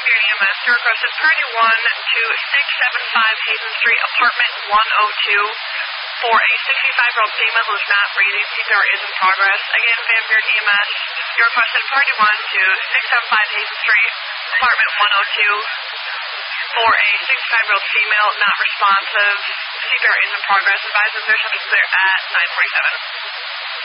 Vanbury EMS. Your request is priority 1 to 675 Hazen Street, apartment 102, for a 65-year-old female who is not breathing. CPR is in progress. Again, Vanbury EMS. Your request is priority 1 to 675 Hazen Street, apartment 102, for a 65-year-old female not responsive. CPR is in progress. Advise if there's something clear at 9:47.